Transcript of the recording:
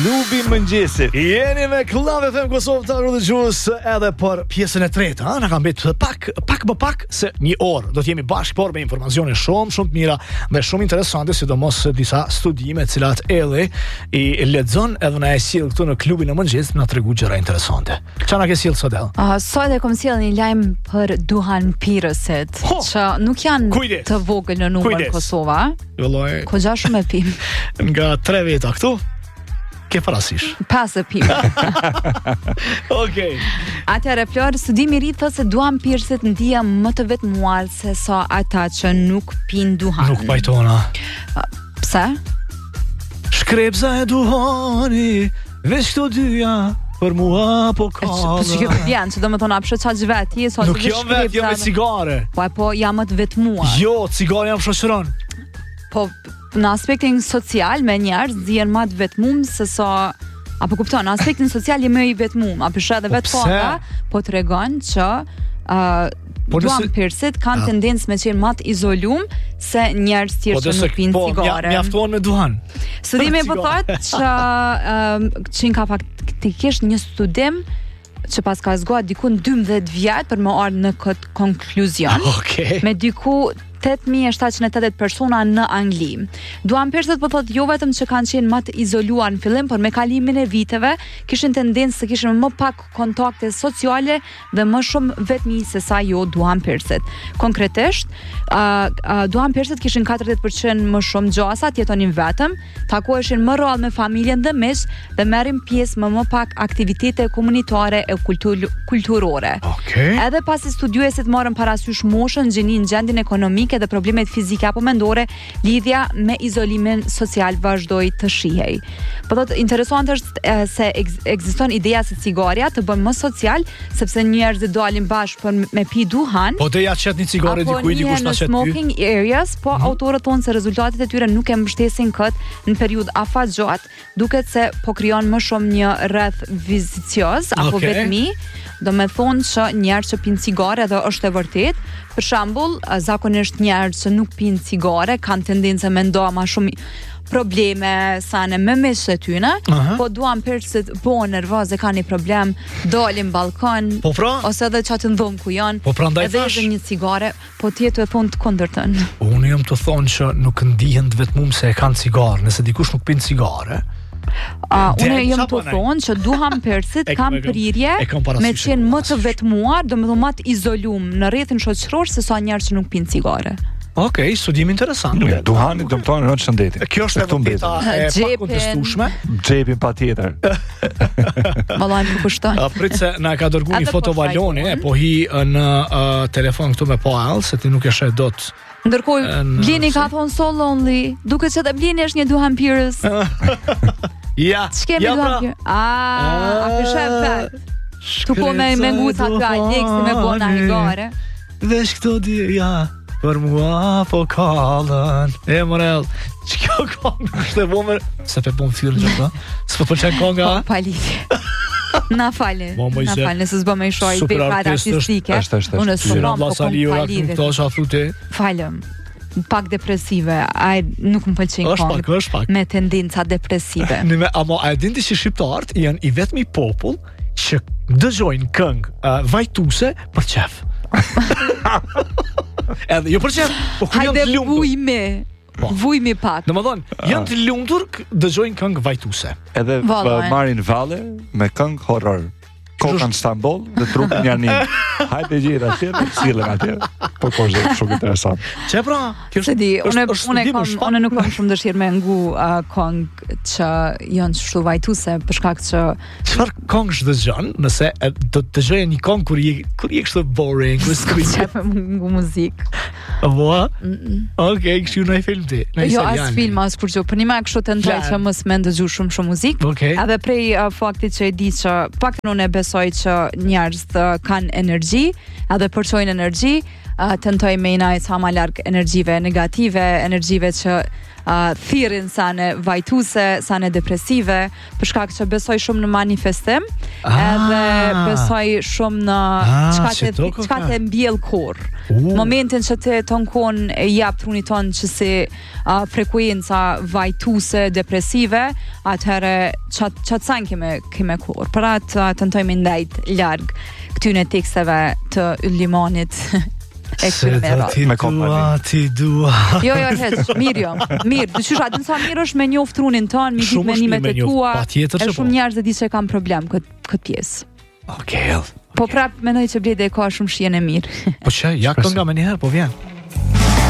Klubi i mëngjesit. Jeni me Club FM Kosovë të rrëdhëgjues edhe për pjesën e tretë. Na ka mbetur pak se një orë. Do të jemi bashkë por me informacione shumë të mira dhe shumë interesante, sidomos disa studime të cilat Elli i lexon edhe na e sjell këtu në klubin e mëngjesit na tregu gjëra interesante. Çfarë na ke sjell sot Ell? Sot e kam sjell një lajm për duhan pirësit, që nuk janë të vogël në numër në Kosova. Vëllai. Kogja shumë e pim. Nga 3 veta këtu. Ke parasysh? 5 e pim. Okej. Atëherë Flor, studimi i ri thotë se duhan pirësit ndihen më të vetmuar se sa ata që nuk pin duhan. Nuk pajtona. Pse? Shkrepza e duhani, veç këto dyja, për mua po ka. Po çka vjen, që do të thonë apshe çaj vetë, je sot nuk jam vetë, jo me cigare. Po jam më të vetmuar. Jo, cigare jam shoqëron. Po në aspektin social me njerëz zihen më të vetmuar se sa apo kupton, në aspektin social je më i vetmuar, apo shë edhe vetë po tregon që duan pirësit kanë tendencë me qenë më të izoluar se njerëz tjerë që nuk pinë cigare. Mjafton me duhan. Studimi po thotë që ka faktikisht një studim që pas ka zgjuar diku 12 vjet për më ardhur në këtë konkluzion. Me diku 8780 persona në Angli. Duan pirësit po thotë jo vetëm që kanë qenë më të izoluar në fillim, por me kalimin e viteve kishin tendencë të kishin më pak kontakte sociale dhe më shumë vetmi se sa jo duan pirësit. Konkretisht, duan pirësit kishin 40% më shumë gjasa, jetonin vetëm, takoheshin më rrallë me familjen dhe miq dhe merrin pjesë më pak aktivitete komunitare e kulturore. Edhe pasi studiuesit morën parasysh moshën, gjinin, gjendjen ekonomike dhe problemet fizike apo mendore, lidhja me izolimin social vazhdoi të shihej. Po thotë interesante është se ekziston ideja se cigaria të bën më social, sepse njerëzit dalin bashkë për me pi duhan. Po te ja çet një cigare dikush na çet. Smoking areas, po autorët thonë se rezultatet e tyre nuk e mbështesin këtë në periudhë afatgjatë, duket se po krijon më shumë një rreth vizicioz apo vetmi. Do me thonë që njerë që pinë cigare dhe është e vërtet. Për shembull, zakonisht njerë që nuk pinë cigare kanë tendencë me ndoa ma shumë probleme sane me mishë të tyne, po duan pirësit po nervoze, ka një problem, dalin balkon, ose edhe që atë ndhom ku janë, edhe edhe një cigare, po tjetu e thonë të kundërtën. Unë jam të thonë që nuk ndihen të vetmum se e kanë cigare, nëse dikush nuk pinë cigare. Unë jam të thonë që duhan pirësit kam prirje me qenë më të vetmuar, do me thonë më të izolum në rrethin shoqëror se sa njerë që nuk pinë cigare. Okej, studim interesant. Duhani do të thonë rënë shëndetin. Kjo është e vërteta e pakontestueshme. Xhepin patjetër. Vallai më kushton. Prit se na ka dërguar një foto valoni, po hi në telefon këtu me Paul, se ti nuk e sheh dot. Ndërkohë Blini ka thonë so lonely, duket se Blini është një duhan pirës. Ja. Ç'kemi duhan pirë? A pishe vet. Tu po me nguca të Aleksi me bona higare. Vesh këto dyja për mua po kallën. E morel, ç'kjo këngë është e vëmër? Se pe bom fyr gjithë. S'po pëlqen kënga? Pa lidhje. Na falë, se s'bë me shoj bekat artistike. Unë s'prom po kom falem. Pak depresive, nuk më pëlqen këngë me tendenca depresive. Amo a dinte që shqiptarët janë i vetmi popull që dëgjojnë këngë vajtuse për qef. Edhe jo për qef, po ku janë të lumtur. Vujmi pak. Domethënë, janë të lumtur dëgjojnë këngë vajtuse. Edhe marrin valle me këngë horror. Kokan Stambol dhe trupin janë. Hajde gjithë atje, sillen atje. Po është shumë interesant. Çe pra? Se di, unë nuk kam shumë dëshirë me ngu këngë që janë kështu vajtuse për shkak që çfarë këngësh dëgjon, nëse do të dëgjojë një këngë kur je kështu boring, kur s'ka ngu muzikë. Vo? Okej, kështu në film ti. Jo, as film, as kur që për një me kështu të ndaj që mos me ndëgju shumë muzikë. Edhe prej faktit që e di që pak në unë e besoj që njerëz kanë energji, edhe përçojnë energji, tentoj me i najt sa ma larg energjive negative, energjive që thirrin sa në vajtuse, sa në depresive, për shkak që besoj shumë në manifestim, edhe besoj shumë në çka të mbjell kurr. Momentin që ti ton kon e jap trunit ton që si frekuenca vajtuse, depresive, atëherë çat san keme kurr. Për atë tentoj me ndajt larg këtyne teksteve të Yllimanit. Ti dua. Jo, mirë, dyqysh atë nësa mirë është me njoft trunin ton, mi dit menimet e tua, e shumë njerëz dhe di që kam problem këtë pjesë. Okej. Po prap mendoj që blede e ka shumë shijen e mirë. Po që, ja kënga me njëherë, po vjen.